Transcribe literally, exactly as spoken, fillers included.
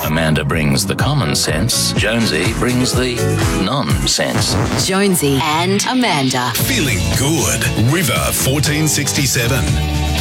Amanda brings the common sense. Jonesy brings the nonsense. Jonesy and Amanda. Feeling good. River fourteen sixty-seven.